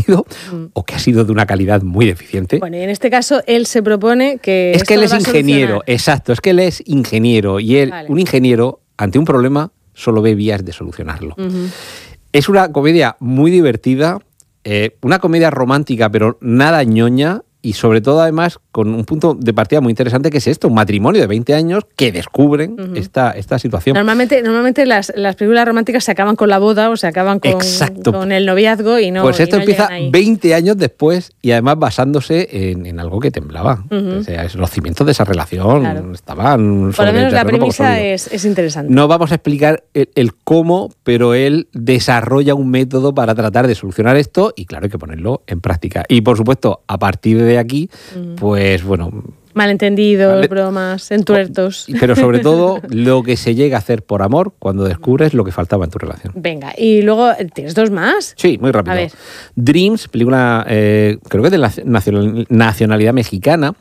tenido o que ha sido de una calidad muy deficiente. Bueno, y en este caso él se propone que... Es que él es ingeniero, exacto, es que él es ingeniero y él, un ingeniero, ante un problema, solo ve vías de solucionarlo. Es una comedia muy divertida, una comedia romántica, pero nada ñoña, y sobre todo, además, con un punto de partida muy interesante, que es esto, un matrimonio de 20 años que descubren esta situación. Normalmente las películas románticas se acaban con la boda o se acaban con el noviazgo y no. Pues esto no empieza 20 años después y además basándose en algo que temblaba. O sea, los cimientos de esa relación estaban sobre por lo menos el la premisa sólido. es interesante. No vamos a explicar el cómo, pero él desarrolla un método para tratar de solucionar esto y claro, hay que ponerlo en práctica. Y por supuesto, a partir de aquí, pues bueno... Malentendidos, bromas, entuertos. Pero sobre todo, lo que se llega a hacer por amor cuando descubres lo que faltaba en tu relación. Venga, y luego, ¿tienes dos más? Sí, muy rápido. A ver. Dreams, película, creo que es de la nacionalidad mexicana.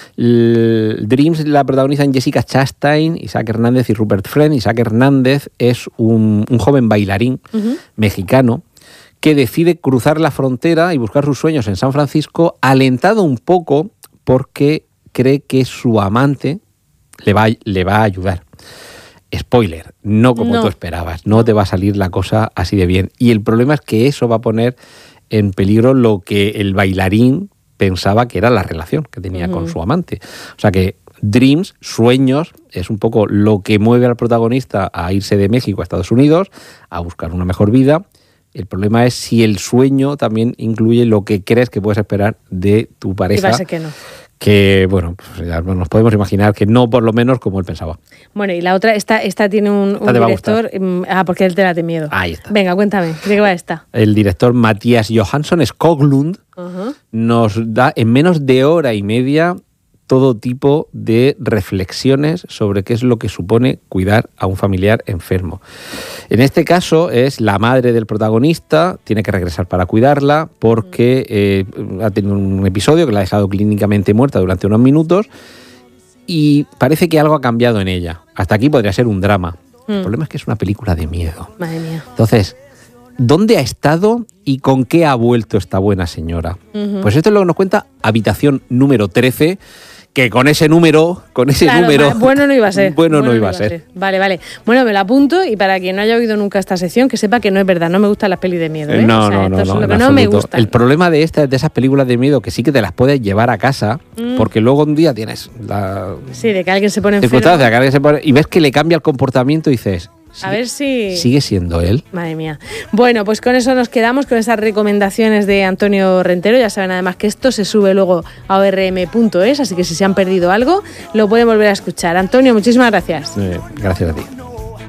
Dreams la protagonizan Jessica Chastain, Isaac Hernández y Rupert Friend. Isaac Hernández es un joven bailarín mexicano que decide cruzar la frontera y buscar sus sueños en San Francisco, alentado un poco porque cree que su amante le va a ayudar. Spoiler, no como tú esperabas, no te va a salir la cosa así de bien. Y el problema es que eso va a poner en peligro lo que el bailarín pensaba que era la relación que tenía con su amante. O sea que Dreams, sueños, es un poco lo que mueve al protagonista a irse de México a Estados Unidos, a buscar una mejor vida. El problema es si el sueño también incluye lo que crees que puedes esperar de tu pareja. Y va a ser que no. Que, bueno, pues ya nos podemos imaginar que no por lo menos como él pensaba. Bueno, y la otra, esta tiene un director... porque él te da de miedo. Ahí está. Venga, cuéntame, ¿de qué va esta? El director Mattias Johansson Skoglund nos da en menos de hora y media todo tipo de reflexiones sobre qué es lo que supone cuidar a un familiar enfermo. En este caso es la madre del protagonista, tiene que regresar para cuidarla porque ha tenido un episodio que la ha dejado clínicamente muerta durante unos minutos y parece que algo ha cambiado en ella. Hasta aquí podría ser un drama. El problema es que es una película de miedo. Madre mía. Entonces, ¿dónde ha estado y con qué ha vuelto esta buena señora? Pues esto es lo que nos cuenta Habitación número 13, que con ese número... Bueno no iba a ser. Bueno no iba a ser. Vale. Bueno, me lo apunto y para quien no haya oído nunca esta sección, que sepa que no es verdad, no me gustan las pelis de miedo. No, no me gusta. El problema de esas películas de miedo que sí que te las puedes llevar a casa, porque luego un día tienes la... Sí, de que alguien se pone enfermo. Y ves que le cambia el comportamiento y dices... A ver si... ¿Sigue siendo él? Madre mía. Bueno, pues con eso nos quedamos, con esas recomendaciones de Antonio Rentero. Ya saben además que esto se sube luego a orm.es, así que si se han perdido algo, lo pueden volver a escuchar. Antonio, muchísimas gracias. Gracias a ti.